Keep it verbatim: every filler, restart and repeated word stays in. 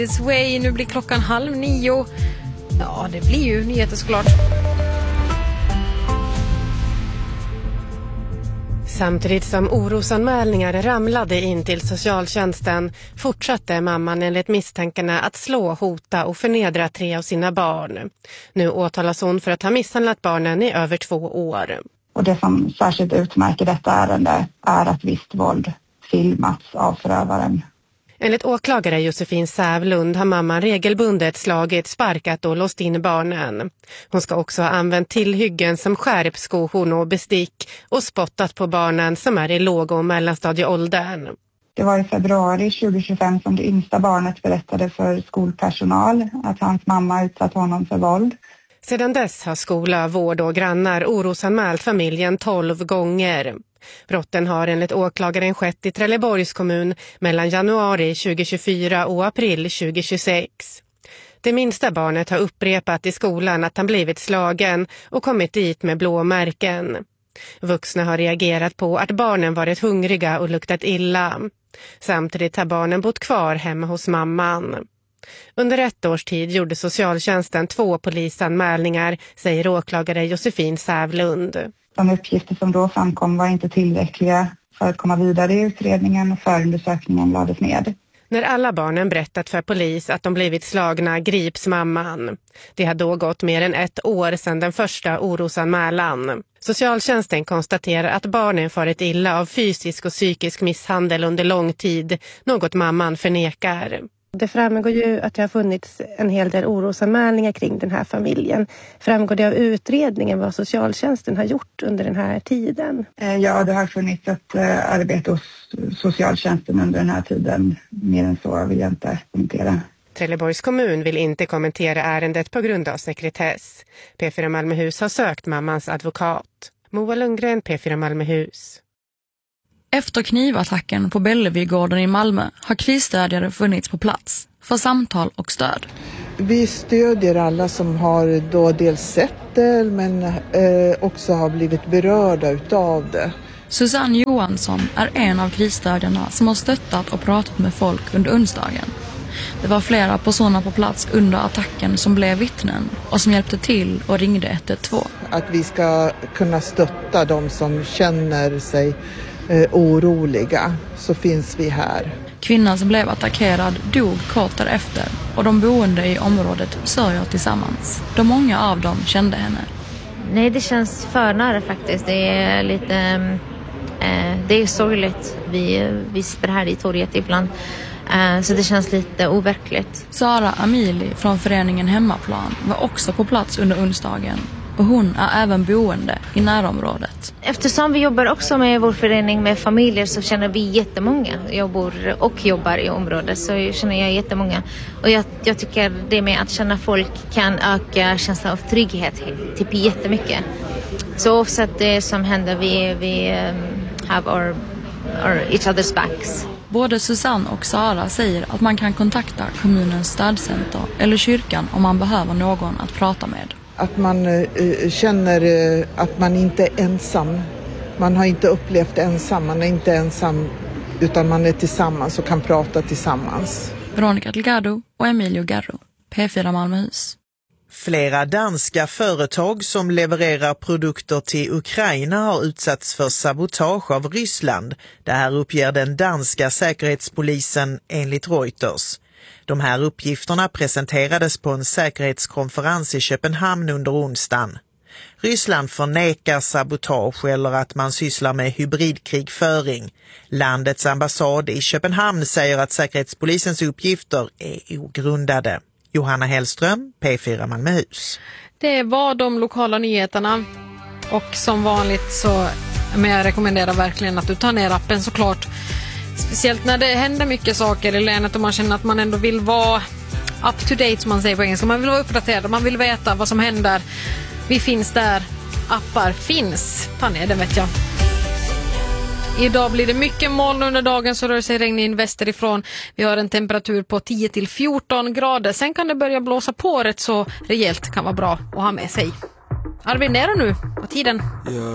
This way, nu blir klockan halv nio. Ja, det blir ju nyheter såklart. Samtidigt som orosanmälningar ramlade in till socialtjänsten fortsatte mamman enligt misstänkarna att slå, hota och förnedra tre av sina barn. Nu åtalas hon för att ha misshandlat barnen i över två år. Och det som särskilt utmärker detta ärende är att visst våld filmats av förövaren. Enligt åklagare Josefin Sävlund har mamman regelbundet slagit, sparkat och låst in barnen. Hon ska också ha använt tillhyggen som skärp, skohorn och bestick och spottat på barnen som är i låg- och mellanstadieåldern. Det var i februari tjugohundratjugofem som det yngsta barnet berättade för skolpersonal att hans mamma utsatt honom för våld. Sedan dess har skola, vård och grannar orosanmält familjen tolv gånger. Brotten har enligt åklagaren skett i Trelleborgs kommun mellan januari tjugohundratjugofyra och april tjugohundratjugosex. Det minsta barnet har upprepat i skolan att han blivit slagen och kommit dit med blåmärken. Vuxna har reagerat på att barnen varit hungriga och luktat illa. Samtidigt har barnen bott kvar hemma hos mamman. Under ett års tid gjorde socialtjänsten två polisanmälningar, säger åklagare Josefin Sävlund. De uppgifter som då framkom var inte tillräckliga för att komma vidare i utredningen och förundersökningen lades ned. När alla barnen berättat för polis att de blivit slagna grips mamman. Det har då gått mer än ett år sedan den första orosanmälan. Socialtjänsten konstaterar att barnen farit illa av fysisk och psykisk misshandel under lång tid, något mamman förnekar. Det framgår ju att det har funnits en hel del orosanmälningar kring den här familjen. Framgår det av utredningen vad socialtjänsten har gjort under den här tiden? Ja, det har funnits ett arbete hos socialtjänsten under den här tiden. Mer än så vill jag inte kommentera. Trelleborgs kommun vill inte kommentera ärendet på grund av sekretess. P fyra Malmöhus har sökt mammans advokat. Moa Lundgren, P fyra Malmöhus. Efter knivattacken på Bellevigården i Malmö har krisstödjare funnits på plats för samtal och stöd. Vi stödjer alla som har då dels sett det men eh, också har blivit berörda utav det. Susanne Johansson är en av krisstödjarna som har stöttat och pratat med folk under onsdagen. Det var flera personer på plats under attacken som blev vittnen och som hjälpte till och ringde ett ett två. Att vi ska kunna stötta de som känner sig eh, oroliga, så finns vi här. Kvinnan som blev attackerad dog kort därefter och de boende i området sörjer tillsammans. De många av dem kände henne. Nej, det känns för nära faktiskt. Det är lite eh, det är sorgligt. Vi, vi sitter här i torget ibland. Så det känns lite overkligt. Sara Amili från föreningen Hemmaplan var också på plats under onsdagen. Och hon är även boende i närområdet. Eftersom vi jobbar också med vår förening med familjer så känner vi jättemånga. Jag bor och jobbar i området så jag känner jag jättemånga. Och jag, jag tycker det med att känna folk kan öka känslan av trygghet typ jättemycket. Så oavsett det som händer vi, vi um, have our, our each other's backs. Både Susanne och Sara säger att man kan kontakta kommunens stödcenter eller kyrkan om man behöver någon att prata med. Att man eh, känner eh, att man inte är ensam. Man har inte upplevt ensam, man är inte ensam utan man är tillsammans och kan prata tillsammans. Veronica Delgado och Emilio Garro, P fyra Malmöhus. Flera danska företag som levererar produkter till Ukraina har utsatts för sabotage av Ryssland. Det här uppger den danska säkerhetspolisen enligt Reuters. De här uppgifterna presenterades på en säkerhetskonferens i Köpenhamn under onsdagen. Ryssland förnekar sabotage eller att man sysslar med hybridkrigföring. Landets ambassad i Köpenhamn säger att säkerhetspolisens uppgifter är ogrundade. Johanna Hellström, P fyra Malmöhus. Det var de lokala nyheterna. Och som vanligt så men jag rekommenderar verkligen att du tar ner appen såklart. Speciellt när det händer mycket saker i länet och man känner att man ändå vill vara up to date som man säger på engelska. Man vill vara uppdaterad, man vill veta vad som händer. Vi finns där. Appar finns. Ta ner det vet jag. Idag blir det mycket moln under dagen så rör sig regn in västerifrån. Vi har en temperatur på tio till fjorton grader. Sen kan det börja blåsa på rätt så rejält, kan vara bra att ha med sig. Arvid, ner nu på tiden. Ja.